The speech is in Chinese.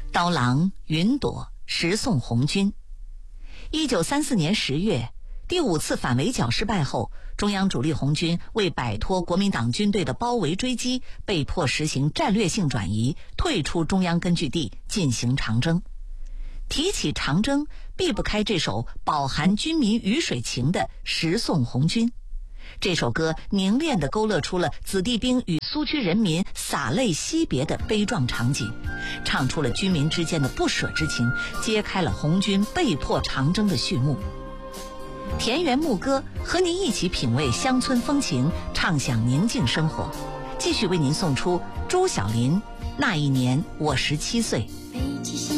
刀郎、云朵十送红军。1934年10月，第5次反围剿失败后，中央主力红军为摆脱国民党军队的包围追击，被迫实行战略性转移，退出中央根据地进行长征。提起长征，避不开这首饱含军民鱼水情的《十送红军》。这首歌凝练地勾勒出了子弟兵与苏区人民洒泪惜别的悲壮场景，唱出了军民之间的不舍之情，揭开了红军被迫长征的序幕。田园牧歌和您一起品味乡村风情，畅享宁静生活。继续为您送出朱晓琳《那一年我17岁》。